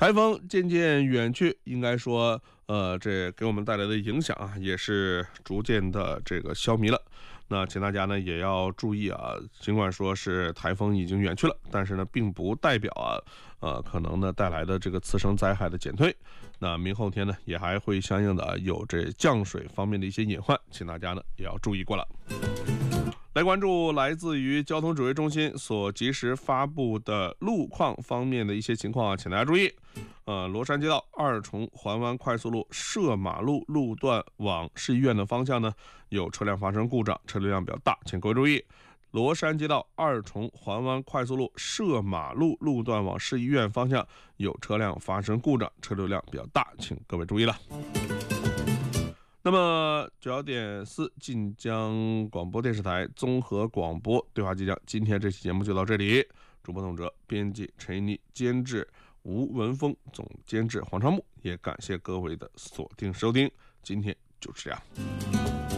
台风渐渐远去，应该说，这给我们带来的影响啊，也是逐渐的这个消弭了。那请大家呢也要注意啊，尽管说是台风已经远去了，但是呢，并不代表可能呢带来的这个次生灾害的减退。那明后天呢，也还会相应的有这降水方面的一些隐患，请大家呢也要注意过了。来关注来自于交通指挥中心所及时发布的路况方面的一些情况啊，请大家注意。罗山街道二重环湾快速路设马路路段往市医院的方向呢，有车辆发生故障，车流量比较大，请各位注意。罗山街道二重环湾快速路设马路路段往市医院方向有车辆发生故障，车流量比较大，请各位注意了。那么9.4晋江广播电视台综合广播对话即将，今天这期节目就到这里。主播董哲，编辑陈一妮，监制吴文峰，总监制黄昌木，也感谢各位的锁定收听，今天就是这样。